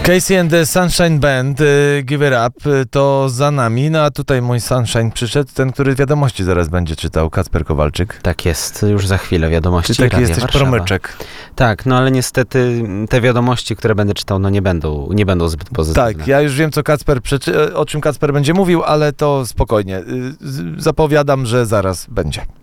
Casey and the Sunshine Band, Give It Up, to za nami. No a tutaj mój Sunshine przyszedł, ten, który wiadomości zaraz będzie czytał, Kacper Kowalczyk. Tak jest, już za chwilę wiadomości. Ty taki Radia jesteś Warszawa. promyczek. Tak, no ale niestety te wiadomości, które będę czytał, no nie będą zbyt pozytywne. Tak, ja już wiem, o czym Kacper będzie mówił, ale to spokojnie. Zapowiadam, że zaraz będzie.